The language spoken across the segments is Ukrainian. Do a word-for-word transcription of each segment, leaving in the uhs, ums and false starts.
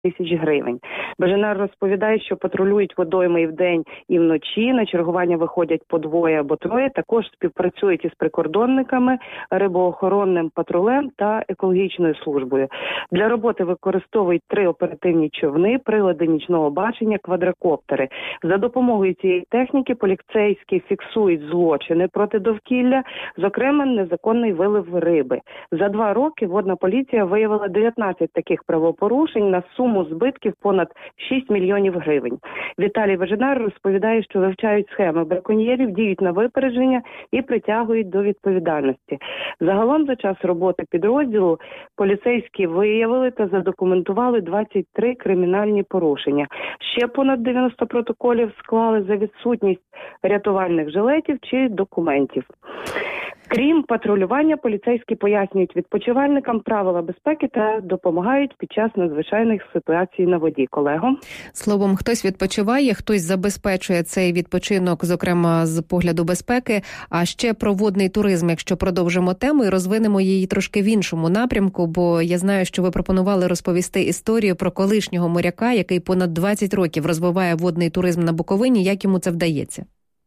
тисяч гривень. Беженар розповідає, що патрулюють водойми і вдень, і вночі. На чергування виходять по двоє або троє. Також співпрацюють із прикордонниками, рибоохоронним патрулем та екологічною службою. Для роботи використовують три оперативні човни, прилади нічного бачення, квадрокоптери. За допомогою цієї техніки поліцейські фіксують злочини проти довкілля, зокрема незаконний вилов риби. За два роки водна поліція виявила дев'ятнадцять таких правопорушень на суму збитків понад шість мільйонів гривень. Віталій Беженар розповідає, що вивчають схеми браконьєрів, діють на випередження і притягують до відповідальності. Загалом за час роботи підрозділу поліцейські виявили та задокументували двадцять три кримінальні порушення. Ще понад дев'яносто протоколів склали за відсутність рятувальних жилетів чи документів. Крім патрулювання, поліцейські пояснюють відпочивальникам правила безпеки та допомагають під час надзвичайних ситуацій на воді. Колего? Словом, хтось відпочиває, хтось забезпечує цей відпочинок, зокрема з погляду безпеки. А ще про водний туризм, якщо продовжимо тему і розвинемо її трошки в іншому напрямку, бо я знаю, що ви пропонували розповісти історію про колишнього моряка, який понад двадцять років розвиває водний туризм на Буковині. Як йому це вдається?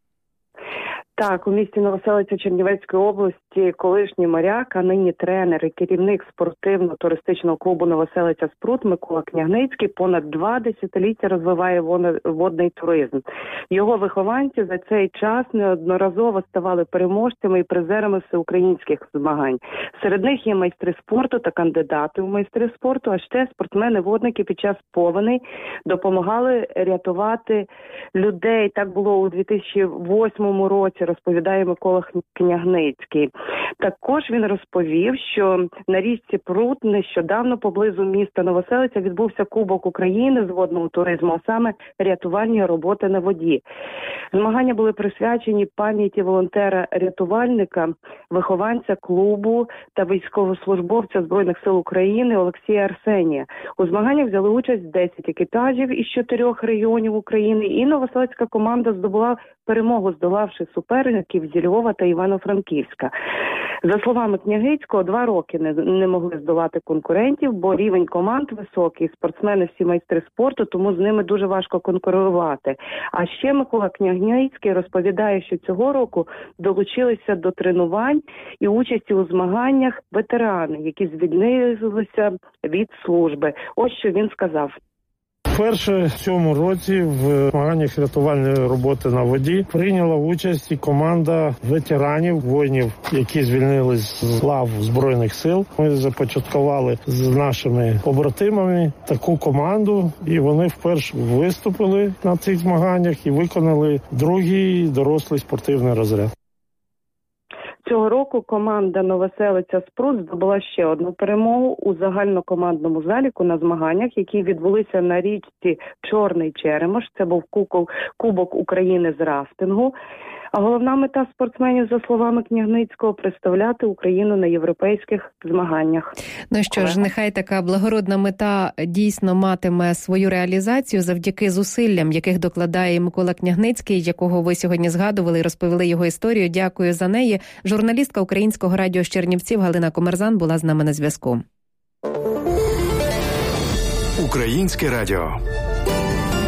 Так, у місті Новоселиця Чернівецької області колишній моряк, а нині тренер і керівник спортивно-туристичного клубу Новоселиця Спрут Микола Княгницький понад два десятиліття розвиває водний туризм. Його вихованці за цей час неодноразово ставали переможцями і призерами всеукраїнських змагань. Серед них є майстри спорту та кандидати у майстри спорту, а ще спортсмени-водники під час повеней допомагали рятувати людей. Так було у дві тисячі восьмому році, розповідає Микола Княгницький. Також він розповів, що на річці Прут нещодавно поблизу міста Новоселиця відбувся Кубок України з водного туризму, а саме рятувальні роботи на воді. Змагання були присвячені пам'яті волонтера-рятувальника, вихованця клубу та військовослужбовця Збройних сил України Олексія Арсенія. У змаганнях взяли участь десять екіпажів із чотирьох регіонів України, і новоселицька команда здобула перемогу, здолавши суперників зі Львова та Івано-Франківська. За словами Княгицького, два роки не, не могли здолати конкурентів, бо рівень команд високий, спортсмени всі майстри спорту, тому з ними дуже важко конкурувати. А ще Микола Княгницький розповідає, що цього року долучилися до тренувань і участі у змаганнях ветерани, які звільнилися від служби. Ось що він сказав. Вперше в цьому році в змаганнях рятувальної роботи на воді прийняла участь і команда ветеранів, воїнів, які звільнились з лав Збройних сил. Ми започаткували з нашими побратимами таку команду, і вони вперше виступили на цих змаганнях і виконали другий дорослий спортивний розряд. Цього року команда Новоселиця Спрут здобула ще одну перемогу у загальнокомандному заліку на змаганнях, які відбулися на річці Чорний Черемош. Це був Кубок України з рафтингу. А головна мета спортсменів, за словами Княгницького, представляти Україну на європейських змаганнях. Ну що ж, нехай така благородна мета дійсно матиме свою реалізацію завдяки зусиллям, яких докладає Микола Княгницький, якого ви сьогодні згадували і розповіли його історію. Дякую за неї. Журналістка Українського радіо з Чернівців Галина Комерзан була з нами на зв'язку. Українське радіо.